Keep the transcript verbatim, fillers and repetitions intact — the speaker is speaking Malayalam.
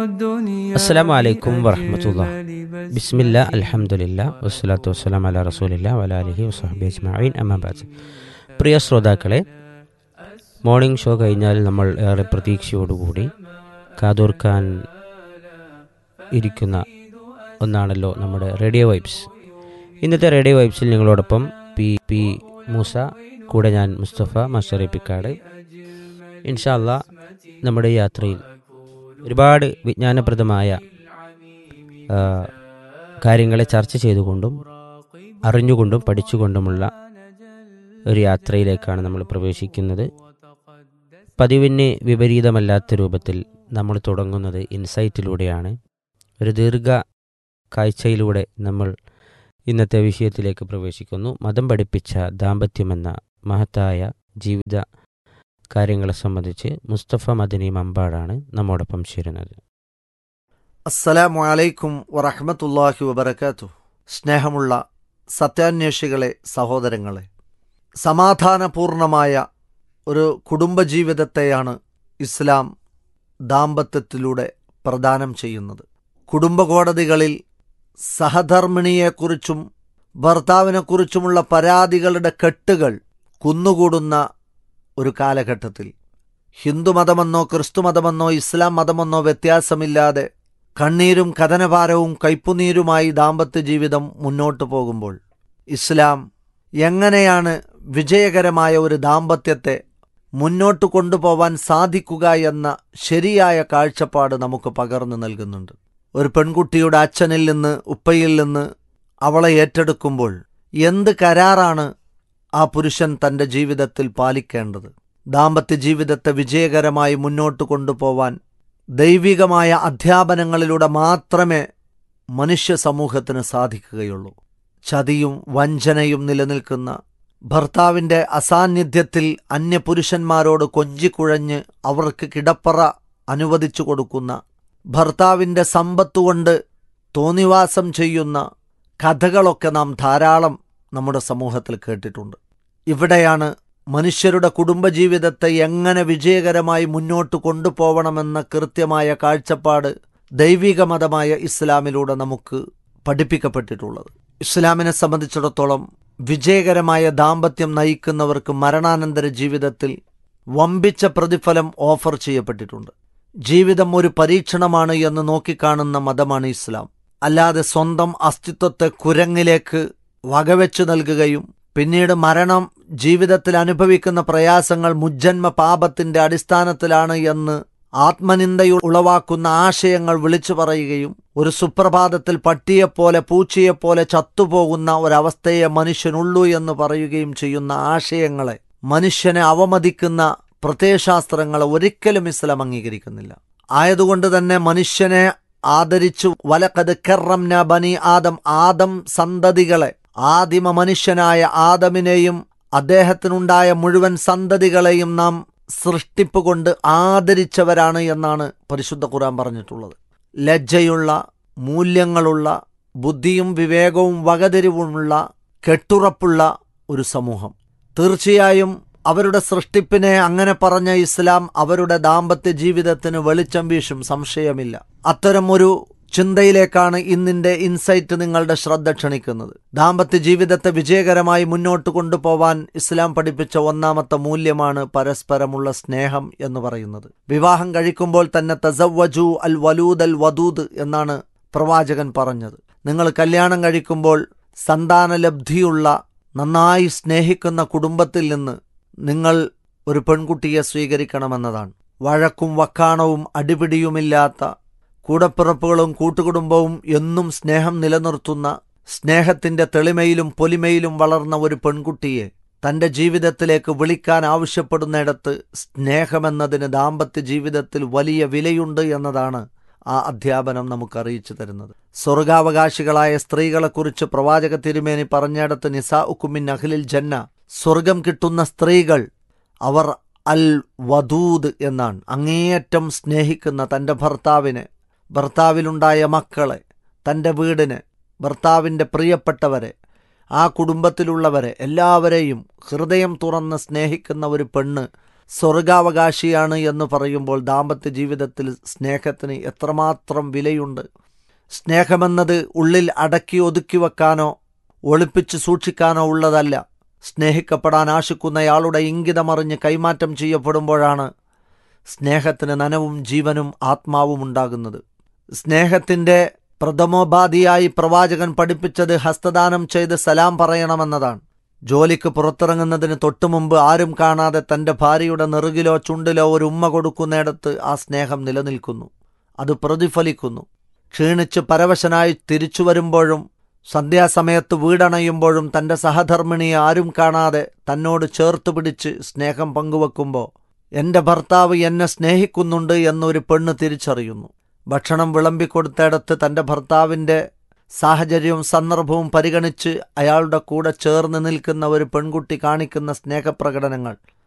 അസ്സലാമു അലൈക്കും വറഹ്മത്തുള്ളാഹി. ബിസ്മില്ലാ അൽഹംദുലില്ലാ വസ്സലാത്തു വസ്സലാമു അലാ റസൂലില്ലാ വഅലാ ആലിഹി വസഹ്ബിഹി അജ്മഈൻ അമ്മാ ബഅദ്. പ്രിയ ശ്രോതാക്കളെ, മോർണിംഗ് ഷോ കഴിഞ്ഞാൽ നമ്മൾ ഏറെ പ്രതീക്ഷയോടുകൂടി കാതോർക്കാൻ ഇരിക്കുന്ന ഒന്നാണല്ലോ നമ്മുടെ റേഡിയോ വൈബ്സ്. ഇന്നത്തെ റേഡിയോ വൈബ്സിൽ ഞങ്ങളോടൊപ്പം പി പി മൂസ, കൂടെ ഞാൻ മുസ്തഫ മഷറിപ്പിക്കാട്. ഇൻഷാ അല്ലാ നമ്മുടെ യാത്രയിൽ ഒരുപാട് വിജ്ഞാനപ്രദമായ കാര്യങ്ങളെ ചർച്ച ചെയ്തുകൊണ്ടും അറിഞ്ഞുകൊണ്ടും പഠിച്ചുകൊണ്ടുമുള്ള ഒരു യാത്രയിലേക്കാണ് നമ്മൾ പ്രവേശിക്കുന്നത്. പതിവിന് വിപരീതമല്ലാത്ത രൂപത്തിൽ നമ്മൾ തുടങ്ങുന്നത് ഇൻസൈറ്റിലൂടെയാണ്. ഒരു ദീർഘ കാഴ്ചയിലൂടെ നമ്മൾ ഇന്നത്തെ വിഷയത്തിലേക്ക് പ്രവേശിക്കുന്നു. മതം പഠിപ്പിച്ച ദാമ്പത്യമെന്ന മഹത്തായ ജീവിത കാര്യങ്ങളെ സംബന്ധിച്ച് മുസ്തഫ മദനി മമ്പാടാണ് നമ്മോടൊപ്പം ചേരുന്നത്. അസ്സലാമു അലൈക്കും വറഹ്മത്തുള്ളാഹി വബറകാതുഹു. സ്നേഹമുള്ള സത്യാന്വേഷികളെ, സഹോദരങ്ങളെ, സമാധാനപൂർണമായ ഒരു കുടുംബജീവിതത്തെയാണ് ഇസ്ലാം ദാമ്പത്യത്തിലൂടെ പ്രദാനം ചെയ്യുന്നത്. കുടുംബകോടതികളിൽ സഹധർമ്മിണിയെക്കുറിച്ചും ഭർത്താവിനെക്കുറിച്ചുമുള്ള പരാതികളുടെ കെട്ടുകൾ കുന്നുകൂടുന്ന ഒരു കാലഘട്ടത്തിൽ ഹിന്ദുമതമെന്നോ ക്രിസ്തുമതമെന്നോ ഇസ്ലാം മതമെന്നോ വ്യത്യാസമില്ലാതെ കണ്ണീരും കഥനഭാരവും കയ്പുനീരുമായി ദാമ്പത്യ ജീവിതം മുന്നോട്ടു പോകുമ്പോൾ ഇസ്ലാം എങ്ങനെയാണ് വിജയകരമായ ഒരു ദാമ്പത്യത്തെ മുന്നോട്ട് കൊണ്ടുപോവാൻ സാധിക്കുക എന്ന ശരിയായ കാഴ്ചപ്പാട് നമുക്ക് പകർന്നു നൽകുന്നുണ്ട്. ഒരു പെൺകുട്ടിയുടെ അച്ഛനിൽ നിന്ന്, ഉപ്പയിൽ നിന്ന് അവളെ ഏറ്റെടുക്കുമ്പോൾ എന്ത് കരാറാണ് ആ പുരുഷൻ തൻ്റെ ജീവിതത്തിൽ പാലിക്കേണ്ടത്? ദാമ്പത്യ ജീവിതത്തെ വിജയകരമായി മുന്നോട്ട് കൊണ്ടുപോവാൻ ദൈവികമായ അധ്യാപനങ്ങളിലൂടെ മാത്രമേ മനുഷ്യ സമൂഹത്തിന് സാധിക്കുകയുള്ളൂ. ചതിയും വഞ്ചനയും നിലനിൽക്കുന്ന, ഭർത്താവിൻ്റെ അസാന്നിധ്യത്തിൽ അന്യപുരുഷന്മാരോട് കൊഞ്ചിക്കുഴഞ്ഞ് അവർക്ക് കിടപ്പറ അനുവദിച്ചു കൊടുക്കുന്ന, ഭർത്താവിൻ്റെ സമ്പത്തുകൊണ്ട് തോന്നിവാസം ചെയ്യുന്ന കഥകളൊക്കെ നാം ധാരാളം നമ്മുടെ സമൂഹത്തിൽ കേട്ടിട്ടുണ്ട്. ഇവിടെയാണ് മനുഷ്യരുടെ കുടുംബജീവിതത്തെ എങ്ങനെ വിജയകരമായി മുന്നോട്ട് കൊണ്ടുപോകണമെന്ന കൃത്യമായ കാഴ്ചപ്പാട് ദൈവിക മതമായ ഇസ്ലാമിലൂടെ നമുക്ക് പഠിപ്പിക്കപ്പെട്ടിട്ടുള്ളത്. ഇസ്ലാമിനെ സംബന്ധിച്ചിടത്തോളം വിജയകരമായ ദാമ്പത്യം നയിക്കുന്നവർക്ക് മരണാനന്തര ജീവിതത്തിൽ വമ്പിച്ച പ്രതിഫലം ഓഫർ ചെയ്യപ്പെട്ടിട്ടുണ്ട്. ജീവിതം ഒരു പരീക്ഷണമാണ് എന്ന് നോക്കിക്കാണുന്ന മതമാണ് ഇസ്ലാം. അല്ലാതെ സ്വന്തം അസ്തിത്വത്തെ കുരങ്ങിലേക്ക് വകവെച്ചു നൽകുകയും പിന്നീട് മരണം ജീവിതത്തിൽ അനുഭവിക്കുന്ന പ്രയാസങ്ങൾ മുജ്ജന്മ പാപത്തിന്റെ അടിസ്ഥാനത്തിലാണ് എന്ന് ആത്മനിന്ദയിൽ ഉളവാക്കുന്ന ആശയങ്ങൾ വിളിച്ചു പറയുകയും ഒരു സുപ്രഭാതത്തിൽ പട്ടിയെപ്പോലെ പൂച്ചയെപ്പോലെ ചത്തുപോകുന്ന ഒരവസ്ഥയെ മനുഷ്യനുള്ളൂ എന്ന് പറയുകയും ചെയ്യുന്ന ആശയങ്ങളെ, മനുഷ്യനെ അവമതിക്കുന്ന പ്രത്യയശാസ്ത്രങ്ങളെ ഒരിക്കലും ഇസ്ലാം അംഗീകരിക്കുന്നില്ല. ആയതുകൊണ്ട് തന്നെ മനുഷ്യനെ ആദരിച്ചു വലഖദ് കറംനാ ബനി ആദം, ആദം സന്തതികളെ, ആദിമ മനുഷ്യനായ ആദമിനെയും അദ്ദേഹത്തിനുണ്ടായ മുഴുവൻ സന്തതികളെയും നാം സൃഷ്ടിപ്പ് കൊണ്ട് ആദരിച്ചവരാണ് എന്നാണ് പരിശുദ്ധ ഖുർആൻ പറഞ്ഞിട്ടുള്ളത്. ലജ്ജയുള്ള, മൂല്യങ്ങളുള്ള, ബുദ്ധിയും വിവേകവും വകതിരിവുമുള്ള, കെട്ടുറപ്പുള്ള ഒരു സമൂഹം. തീർച്ചയായും അവരുടെ സൃഷ്ടിപ്പിനെ അങ്ങനെ പറഞ്ഞ ഇസ്ലാം അവരുടെ ദാമ്പത്യ ജീവിതത്തിന് വെളിച്ചം വീശും, സംശയമില്ല. അത്തരം ഒരു ചിന്തയിലേക്കാണ് ഇന്നിൻ്റെ ഇൻസൈറ്റ് നിങ്ങളുടെ ശ്രദ്ധ ക്ഷണിക്കുന്നത്. ദാമ്പത്യ ജീവിതത്തെ വിജയകരമായി മുന്നോട്ട് കൊണ്ടുപോവാൻ ഇസ്ലാം പഠിപ്പിച്ച ഒന്നാമത്തെ മൂല്യമാണ് പരസ്പരമുള്ള സ്നേഹം എന്ന് പറയുന്നത്. വിവാഹം കഴിക്കുമ്പോൾ തന്നെ തസവ്വജു അൽ വലൂദ് അൽ വദൂദ് എന്നാണ് പ്രവാചകൻ പറഞ്ഞത്. നിങ്ങൾ കല്യാണം കഴിക്കുമ്പോൾ സന്താനലബ്ധിയുള്ള, നന്നായി സ്നേഹിക്കുന്ന കുടുംബത്തിൽ നിന്ന് നിങ്ങൾ ഒരു പെൺകുട്ടിയെ സ്വീകരിക്കണമെന്നതാണ്. വഴക്കും വക്കാണവും അടിപിടിയുമില്ലാത്ത, കൂടപ്പിറപ്പുകളും കൂട്ടുകുടുംബവും എന്നും സ്നേഹം നിലനിർത്തുന്ന, സ്നേഹത്തിന്റെ തെളിമയിലും പൊലിമയിലും വളർന്ന ഒരു പെൺകുട്ടിയെ തൻ്റെ ജീവിതത്തിലേക്ക് വിളിക്കാൻ ആവശ്യപ്പെടുന്നിടത്ത് സ്നേഹമെന്നതിന് ദാമ്പത്യ ജീവിതത്തിൽ വലിയ വിലയുണ്ട് എന്നതാണ് ആ അധ്യാപനം നമുക്ക് അറിയിച്ചു തരുന്നത്. സ്വർഗാവകാശികളായ സ്ത്രീകളെക്കുറിച്ച് പ്രവാചക തിരുമേനി പറഞ്ഞിടത്ത് നിസാഉക്കും മിൻ അഹ്ലിൽ ജന്ന, സ്വർഗം കിട്ടുന്ന സ്ത്രീകൾ അവർ അൽ വദൂദ് എന്നാണ്. അങ്ങേയറ്റം സ്നേഹിക്കുന്ന തൻ്റെ ഭർത്താവിനെ, ഭർത്താവിലുണ്ടായ മക്കളെ, തൻ്റെ വീടിനെ, ഭർത്താവിൻ്റെ പ്രിയപ്പെട്ടവരെ, ആ കുടുംബത്തിലുള്ളവരെ എല്ലാവരെയും ഹൃദയം തുറന്ന് സ്നേഹിക്കുന്ന ഒരു പെണ്ണ് സ്വർഗാവകാശിയാണ് എന്ന് പറയുമ്പോൾ ദാമ്പത്യ ജീവിതത്തിൽ സ്നേഹത്തിന് എത്രമാത്രം വിലയുണ്ട്. സ്നേഹമെന്നത് ഉള്ളിൽ അടക്കി ഒതുക്കി വെക്കാനോ ഒളിപ്പിച്ച് സൂക്ഷിക്കാനോ ഉള്ളതല്ല. സ്നേഹിക്കപ്പെടാൻ ആശിക്കുന്നയാളുടെ ഇംഗിതമറിഞ്ഞ് കൈമാറ്റം ചെയ്യപ്പെടുമ്പോഴാണ് സ്നേഹത്തിന് നനവും ജീവനും ആത്മാവും ഉണ്ടാകുന്നത്. സ്നേഹത്തിൻ്റെ പ്രഥമോപാധിയായി പ്രവാചകൻ പഠിപ്പിച്ചത് ഹസ്തദാനം ചെയ്ത് സലാം പറയണമെന്നതാണ്. ജോലിക്ക് പുറത്തിറങ്ങുന്നതിന് തൊട്ടുമുമ്പ് ആരും കാണാതെ തൻ്റെ ഭാര്യയുടെ നെറുകിലോ ചുണ്ടിലോ ഒരു ഉമ്മ കൊടുക്കുന്നിടത്ത് ആ സ്നേഹം നിലനിൽക്കുന്നു, അത് പ്രതിഫലിക്കുന്നു. ക്ഷീണിച്ച് പരവശനായി തിരിച്ചു വരുമ്പോഴും സന്ധ്യാസമയത്ത് വീടണയുമ്പോഴും തൻ്റെ സഹധർമ്മിണിയെ ആരും കാണാതെ തന്നോട് ചേർത്ത് പിടിച്ച് സ്നേഹം പങ്കുവെക്കുമ്പോൾ എൻ്റെ ഭർത്താവ് എന്നെ സ്നേഹിക്കുന്നുണ്ട് എന്നൊരു പെണ്ണ് തിരിച്ചറിയുന്നു. ഭക്ഷണം വിളമ്പിക്കൊടുത്തിടത്ത് തൻ്റെ ഭർത്താവിൻ്റെ സാഹചര്യവും സന്ദർഭവും പരിഗണിച്ച് അയാളുടെ കൂടെ ചേർന്ന് നിൽക്കുന്ന ഒരു പെൺകുട്ടി കാണിക്കുന്ന സ്നേഹപ്രകടനങ്ങൾ